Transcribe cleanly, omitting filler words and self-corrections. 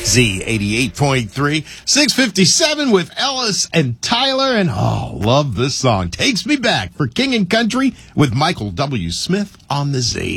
Z88.3, 657 with Ellis and Tyler, and love this song. Takes Me Back for King and Country with Michael W. Smith on the Z.